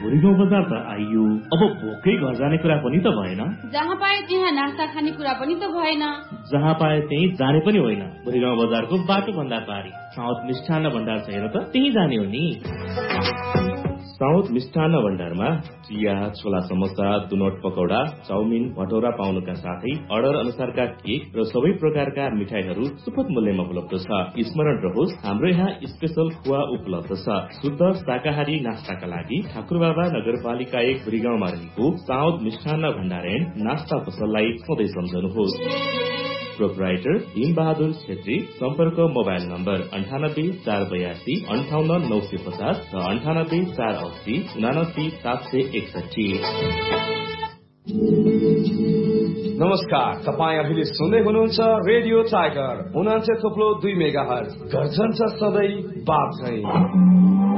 भुरीगाउँ बजार त आइयो, अब भोकै घर जाने कुरा पनि त भएन। जहाँ पाए त्यहाँ नास्ता खाने कुरा पनि त भएन। जहाँ पाए त्यही जाने पनि होइन। भुरीगाउँ बजारको बाटो भन्दा पारी साउथ मिष्ठान्न भण्डार छ हेर त, त्यही जाने हो नि। साउथ मिष्ठान्न भण्डारमा चिया, छोला समोसा, दुनोट पकौडा, चाउमिन, भटौरा पाउनुका साथै अर्डर अनुसारका केक र सबै प्रकारका मिठाईहरू सुपथ मूल्यमा उपलब्ध छ। स्मरण रहोस्, हाम्रो यहाँ स्पेशल खुवा उपलब्ध छ। शुद्ध शाकाहारी नास्ताका लागि ठाकुरबाबा नगरपालिका 1 भुरीगाउँमा रहेको साउथ मिष्ठान्न भण्डार एन्ड नास्ता पसललाई सधैँ सम्झनुहोस्। प्रोपराइटर भीम बहादुर छेत्री। सम्पर्क मोबाइल नम्बर 9848258950 र 9848897761। नमस्कार, तपाईँ अहिले सुन्दै हुनुहुन्छ रेडियो टाइगर 89.2 मेगाहर्ज। गर्जन छ सधैँ बात चाहिँ।